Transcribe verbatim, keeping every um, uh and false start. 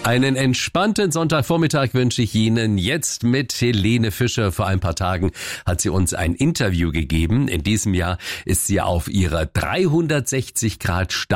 Einen entspannten Sonntagvormittag wünsche ich Ihnen jetzt mit Helene Fischer. Vor ein paar Tagen hat sie uns ein Interview gegeben. In diesem Jahr ist sie auf ihrer dreihundertsechzig Grad